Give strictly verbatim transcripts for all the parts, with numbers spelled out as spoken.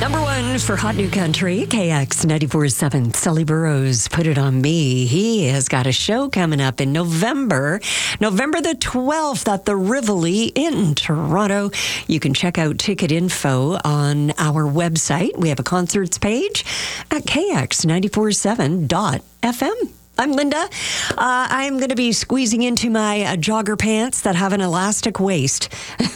Number one for Hot New Country, K X ninety-four point seven. Sully Burrows, Put It On Me. He has got a show coming up in November, November the twelfth at the Rivoli in Toronto. You can check out ticket info on our website. We have a concerts page at k x nine four seven dot f m. I'm Linda. Uh, I'm going to be squeezing into my uh, jogger pants that have an elastic waist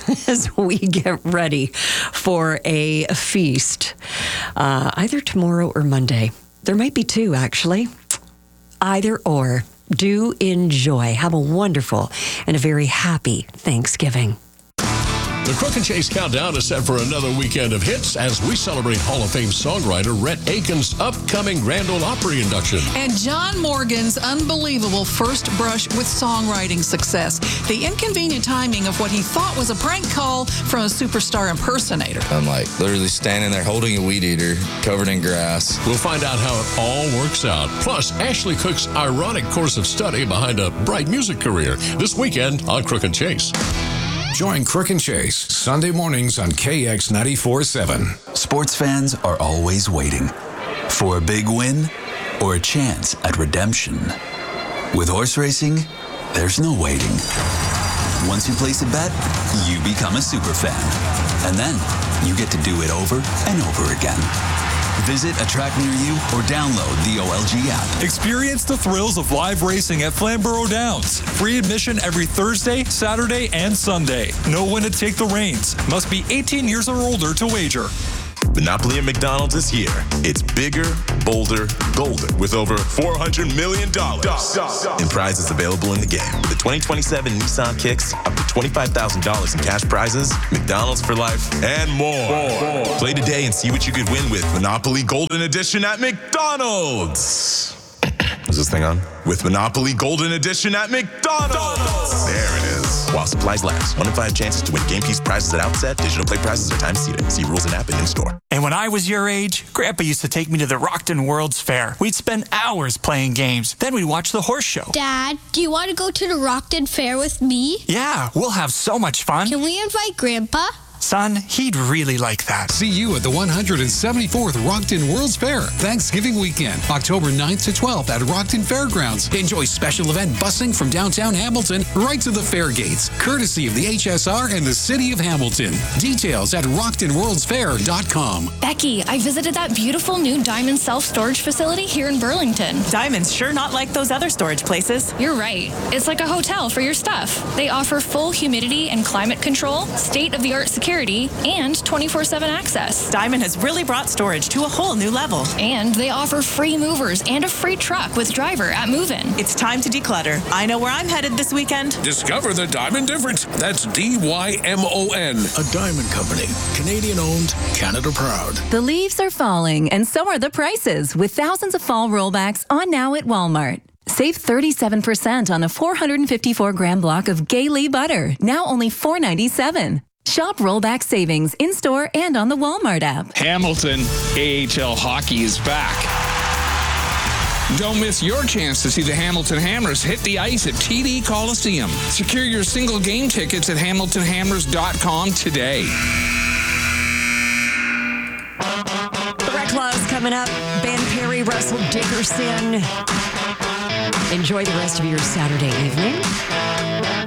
as we get ready for a feast, uh, either tomorrow or Monday. There might be two, actually. Either or. Do enjoy. Have a wonderful and a very happy Thanksgiving. The Crook and Chase Countdown is set for another weekend of hits as we celebrate Hall of Fame songwriter Rhett Akins' upcoming Grand Ole Opry induction. And John Morgan's unbelievable first brush with songwriting success. The inconvenient timing of what he thought was a prank call from a superstar impersonator. I'm like literally standing there holding a weed eater covered in grass. We'll find out how it all works out. Plus, Ashley Cook's ironic course of study behind a bright music career this weekend on Crook and Chase. Join Crook and Chase Sunday mornings on K X ninety-four point seven. Sports fans are always waiting for a big win or a chance at redemption. With horse racing, there's no waiting. Once you place a bet, you become a super fan. And then you get to do it over and over again. Visit a track near you or download the O L G app. Experience the thrills of live racing at Flamborough Downs. Free admission every Thursday, Saturday, and Sunday. Know when to take the reins. Must be eighteen years or older to wager. Monopoly at McDonald's is here. It's bigger, bolder, golden, with over four hundred million dollars in prizes available in the game. With the twenty twenty-seven Nissan Kicks, up to twenty-five thousand dollars in cash prizes, McDonald's for life, and more. more. Play today and see what you could win with Monopoly Golden Edition at McDonald's. Is this thing on? With Monopoly Golden Edition at McDonald's. There it is. While supplies last. One in five chances to win game piece prizes at outset. Digital play prizes are time seated. See rules and app and in-store. And when I was your age, Grandpa used to take me to the Rockton World's Fair. We'd spend hours playing games. Then we'd watch the horse show. Dad, do you want to go to the Rockton Fair with me? Yeah, we'll have so much fun. Can we invite Grandpa? Son, he'd really like that. See you at the one hundred seventy-fourth Rockton World's Fair, Thanksgiving weekend, October ninth to twelfth at Rockton Fairgrounds. Enjoy special event busing from downtown Hamilton right to the fair gates, courtesy of the H S R and the City of Hamilton. Details at rockton worlds fair dot com. Becky, I visited that beautiful new Diamond self-storage facility here in Burlington. Diamond's sure not like those other storage places. You're right. It's like a hotel for your stuff. They offer full humidity and climate control, state-of-the-art security, and twenty-four seven access. Diamond has really brought storage to a whole new level. And they offer free movers and a free truck with driver at move-in. It's time to declutter. I know where I'm headed this weekend. Discover the Diamond difference. That's D Y M O N. A Diamond Company. Canadian owned, Canada proud. The leaves are falling, and so are the prices, with thousands of fall rollbacks on now at Walmart. Save thirty-seven percent on a four hundred fifty-four gram block of Gailey butter, now only four ninety-seven. Shop rollback savings in-store and on the Walmart app. Hamilton A H L hockey is back. Don't miss your chance to see the Hamilton Hammers hit the ice at T D Coliseum. Secure your single game tickets at hamilton hammers dot com today. The Reclaws coming up. Ben Perry, Russell Dickerson. Enjoy the rest of your Saturday evening.